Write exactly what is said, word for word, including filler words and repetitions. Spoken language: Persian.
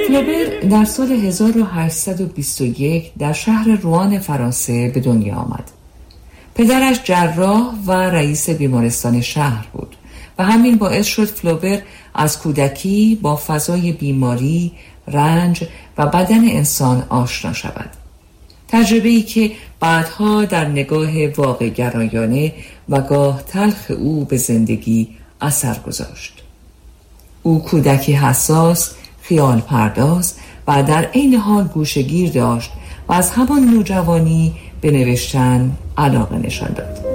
فلوبر در سال هزار و هشتصد و بیست و یک در شهر روان فرانسه به دنیا آمد. پدرش جراح و رئیس بیمارستان شهر بود و همین باعث شد فلوبر از کودکی با فضای بیماری، رنج و بدن انسان آشنا شود. تجربه‌ای که بعدها در نگاه واقع‌گرایانه و گاه تلخ او به زندگی اثر گذاشت. او کودکی حساس، خیال پرداز و در عین حال گوشه‌گیر داشت و از همان نوجوانی به نوشتن علاقه نشان داد.